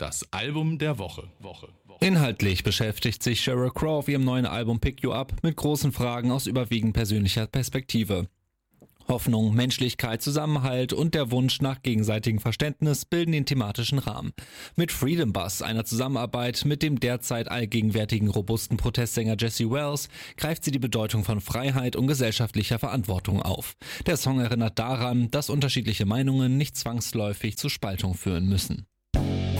Das Album der Woche. Inhaltlich beschäftigt sich Sheryl Crow auf ihrem neuen Album Pick You Up mit großen Fragen aus überwiegend persönlicher Perspektive. Hoffnung, Menschlichkeit, Zusammenhalt und der Wunsch nach gegenseitigem Verständnis bilden den thematischen Rahmen. Mit Freedom Bus, einer Zusammenarbeit mit dem derzeit allgegenwärtigen robusten Protestsänger Jesse Wells, greift sie die Bedeutung von Freiheit und gesellschaftlicher Verantwortung auf. Der Song erinnert daran, dass unterschiedliche Meinungen nicht zwangsläufig zu Spaltung führen müssen.